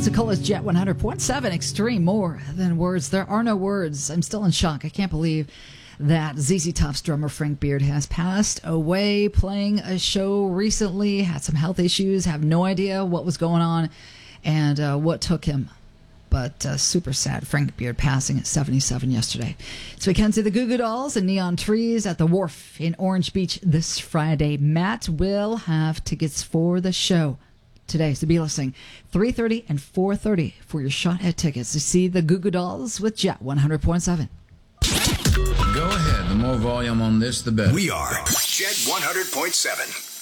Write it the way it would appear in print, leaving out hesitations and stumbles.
Pensacola's Jet 100.7 Extreme. More than words. There are no words. I'm still in shock. I can't believe that ZZ Top's drummer Frank Beard has passed away playing a show recently, had some health issues, have no idea what was going on and what took him. But super sad. Frank Beard passing at 77 yesterday. So we can see the Goo Goo Dolls and Neon Trees at the Wharf in Orange Beach this Friday. Matt will have tickets for the show today, so be listening 3:30 and 4:30 for your shot at tickets to see the Goo Goo Dolls with Jet 100.7. Go ahead. The more volume on this, the better. We are Jet 100.7.